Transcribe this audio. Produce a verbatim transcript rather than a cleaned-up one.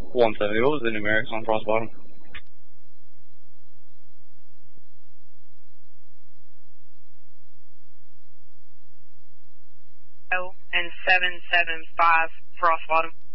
one seventy. What was the numerics on Frost Bottom? Oh, and seven seven five Frost Bottom.